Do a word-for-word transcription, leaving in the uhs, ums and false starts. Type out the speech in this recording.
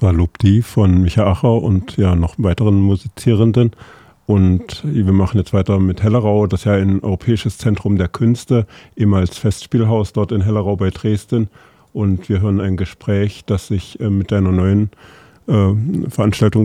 Das war Lobdi von Micha Acher und ja noch weiteren Musizierenden. Und wir machen jetzt weiter mit Hellerau, das ist ja ein europäisches Zentrum der Künste, ehemals Festspielhaus dort in Hellerau bei Dresden. Und wir hören ein Gespräch, das sich äh, mit einer neuen äh, Veranstaltung